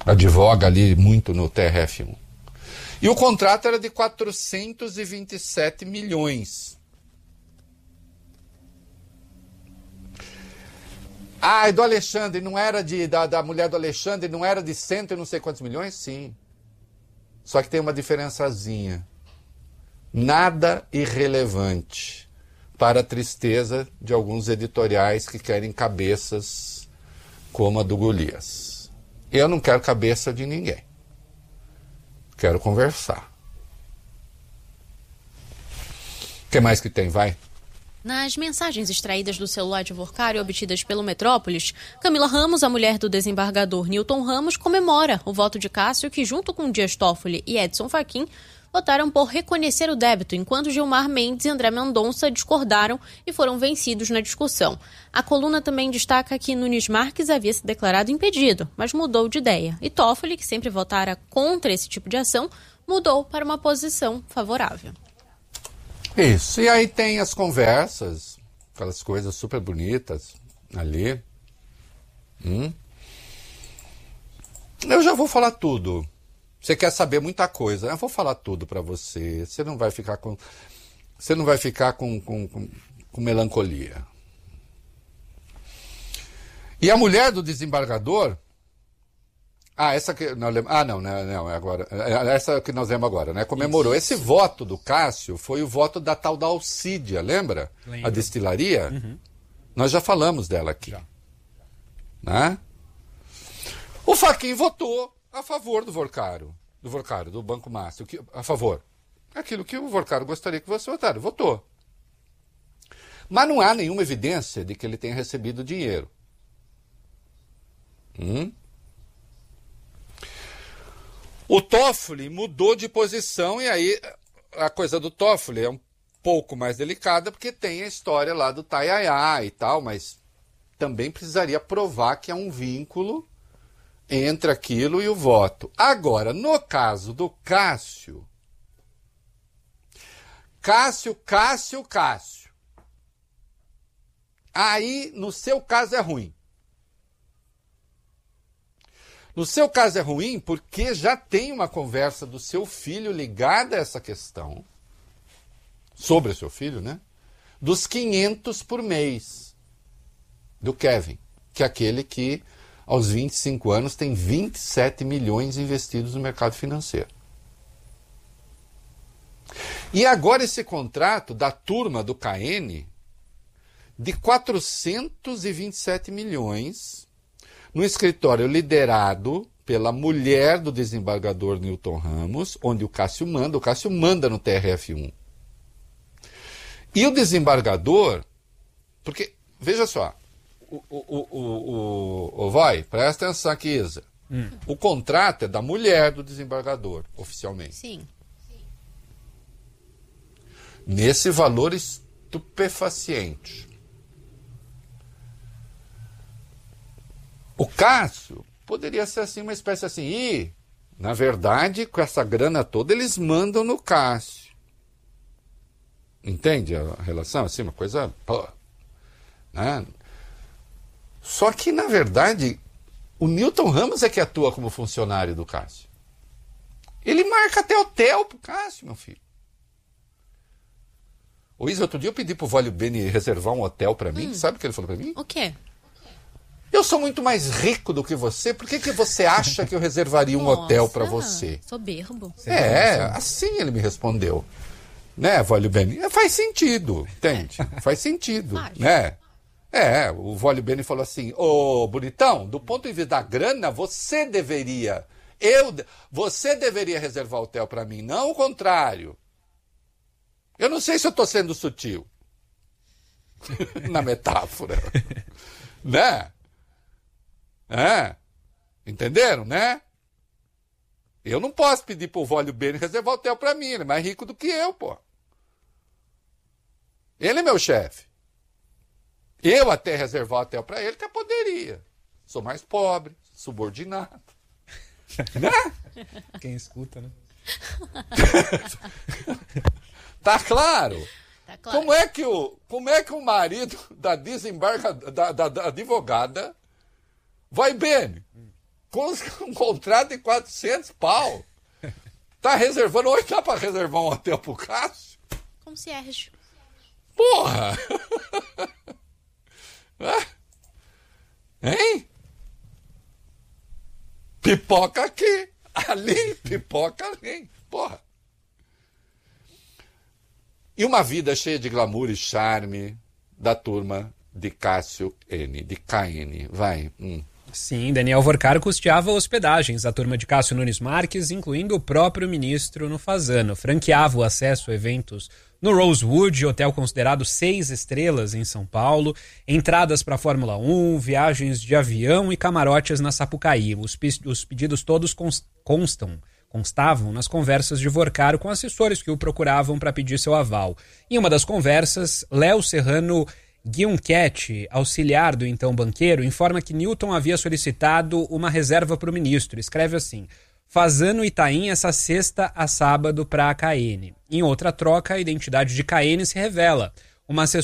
advoga ali muito no TRF1. E o contrato era de 427 milhões. Ah, e do Alexandre, não era da mulher do Alexandre, não era de cento e não sei quantos milhões? Sim. Só que tem uma diferençazinha. Nada irrelevante para a tristeza de alguns editoriais que querem cabeças como a do Golias. Eu não quero cabeça de ninguém. Quero conversar. O que mais que tem? Vai. Nas mensagens extraídas do celular de Workário e obtidas pelo Metrópolis, Camila Ramos, a mulher do desembargador Newton Ramos, comemora o voto de Cássio, que junto com Dias Toffoli e Edson Fachin votaram por reconhecer o débito, enquanto Gilmar Mendes e André Mendonça discordaram e foram vencidos na discussão. A coluna também destaca que Nunes Marques havia se declarado impedido, mas mudou de ideia. E Toffoli, que sempre votara contra esse tipo de ação, mudou para uma posição favorável. Isso, e aí tem as conversas, aquelas coisas super bonitas ali. Eu já vou falar tudo. Você quer saber muita coisa, eu vou falar tudo para você. Você não vai ficar com melancolia. E a mulher do desembargador... essa que não é agora. Essa que nós vemos agora, né? Comemorou. Esse voto do Cássio foi o voto da tal da Alcídia, lembra? Lembro. A destilaria? Uhum. Nós já falamos dela aqui. Já. Né? O Fachin votou a favor do Banco Master. A favor. Aquilo que o Workário gostaria que você votasse. Votou. Mas não há nenhuma evidência de que ele tenha recebido dinheiro. O Toffoli mudou de posição e aí a coisa do Toffoli é um pouco mais delicada porque tem a história lá do Taiaiá e tal, mas também precisaria provar que há um vínculo entre aquilo e o voto. Agora, no caso do Cássio. Aí, no seu caso, é ruim. No seu caso é ruim porque já tem uma conversa do seu filho ligada a essa questão, sobre o seu filho, né? Dos 500 por mês do Kevin, que é aquele que aos 25 anos tem 27 milhões investidos no mercado financeiro. E agora esse contrato da turma do KN de 427 milhões no escritório liderado pela mulher do desembargador Newton Ramos, onde o Cássio manda no TRF1. E o desembargador, porque, veja só, vai, presta atenção aqui, Isa. O contrato é da mulher do desembargador, oficialmente. Sim. Nesse valor estupefaciente. O Cássio poderia ser assim, uma espécie assim, e, na verdade, com essa grana toda, eles mandam no Cássio. Entende a relação? Assim, uma coisa... né? Só que, na verdade, o Newton Ramos é que atua como funcionário do Cássio. Ele marca até hotel pro Cássio, meu filho. Ô Isa, outro dia eu pedi pro Vólio Beni reservar um hotel pra mim. Sabe o que ele falou pra mim? O quê? Eu sou muito mais rico do que você. Por que você acha que eu reservaria um hotel pra você? Soberbo. Assim ele me respondeu. Né, Vólio Beni? Faz sentido, entende? Faz sentido, né? O Vólio Beni falou assim, ô bonitão, do ponto de vista da grana, você deveria reservar hotel pra mim, não o contrário. Eu não sei se eu estou sendo sutil na metáfora, né? Entenderam, né? Eu não posso pedir pro Vólio Beni reservar hotel para mim, ele é mais rico do que eu, pô. Ele é meu chefe. Eu até reservar hotel para ele, até poderia. Sou mais pobre, subordinado. Né? Quem escuta, né? Tá claro? Tá claro. Como é que o marido da advogada vai bem? com um contrato de 400 pau. Tá reservando, hoje dá pra reservar um hotel pro Cássio? Concierge. Porra! Hein? Pipoca aqui, ali, pipoca ali. Porra! E uma vida cheia de glamour e charme da turma de Cássio N, de KN. Vai. Sim, Daniel Vorcaro custeava hospedagens à turma de Cássio Nunes Marques, incluindo o próprio ministro no Fasano. Franqueava o acesso a eventos no Rosewood, hotel considerado 6 estrelas em São Paulo, entradas para a Fórmula 1, viagens de avião e camarotes na Sapucaí. Os pedidos todos constavam nas conversas de Vorcaro com assessores que o procuravam para pedir seu aval. Em uma das conversas, Léo Serrano Guionquete, auxiliar do então banqueiro, informa que Newton havia solicitado uma reserva para o ministro. Escreve assim: Fasano Itaim essa sexta a sábado para a KN. Em outra troca, a identidade de KN se revela. Uma assessora